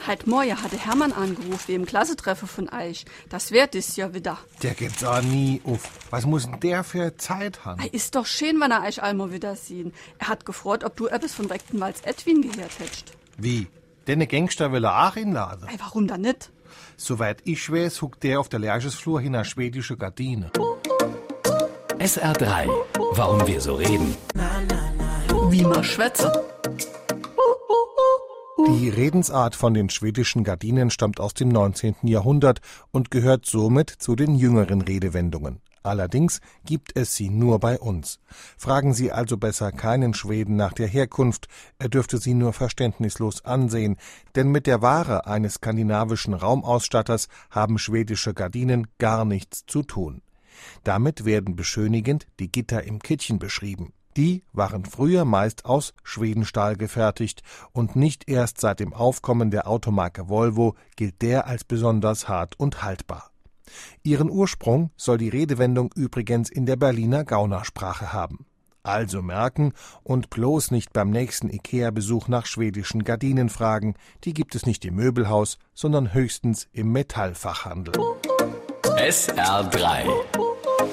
Heute Morgen hatte Hermann angerufen wegen dem Klassetreffen von euch. Das wird es ja wieder. Der gibt's auch nie auf. Was muss denn der für Zeit haben? Ist doch schön, wenn er euch einmal wieder sehen. Er hat gefragt, ob du etwas von Rechtenwalds Edwin gehört hättest. Wie? Den Gangster will er auch inladen? Warum dann nicht? Soweit ich weiß, huckt der auf der Lerchesflur hin eine schwedische Gardine. SR3. Warum wir so reden. Wie man schwätze. Die Redensart von den schwedischen Gardinen stammt aus dem 19. Jahrhundert und gehört somit zu den jüngeren Redewendungen. Allerdings gibt es sie nur bei uns. Fragen Sie also besser keinen Schweden nach der Herkunft, er dürfte Sie nur verständnislos ansehen, denn mit der Ware eines skandinavischen Raumausstatters haben schwedische Gardinen gar nichts zu tun. Damit werden beschönigend die Gitter im Kittchen beschrieben. Die waren früher meist aus Schwedenstahl gefertigt und nicht erst seit dem Aufkommen der Automarke Volvo gilt der als besonders hart und haltbar. Ihren Ursprung soll die Redewendung übrigens in der Berliner Gaunersprache haben. Also merken und bloß nicht beim nächsten Ikea-Besuch nach schwedischen Gardinen fragen, die gibt es nicht im Möbelhaus, sondern höchstens im Metallfachhandel. SR3